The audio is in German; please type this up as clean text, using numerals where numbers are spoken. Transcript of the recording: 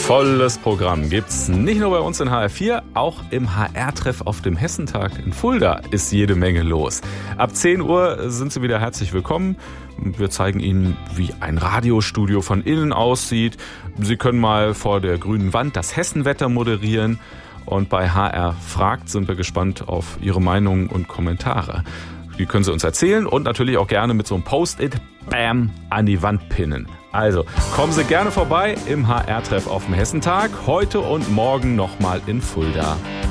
Volles Programm gibt's nicht nur bei uns in HR4, auch im HR-Treff auf dem Hessentag in Fulda ist jede Menge los. Ab 10 Uhr sind Sie wieder herzlich willkommen. Wir zeigen Ihnen, wie ein Radiostudio von innen aussieht. Sie können mal vor der grünen Wand das Hessenwetter moderieren. Und bei HR fragt sind wir gespannt auf Ihre Meinungen und Kommentare. Die können Sie uns erzählen und natürlich auch gerne mit so einem Post-it, bam, an die Wand pinnen. Also, kommen Sie gerne vorbei im HR-Treff auf dem Hessentag, heute und morgen nochmal in Fulda.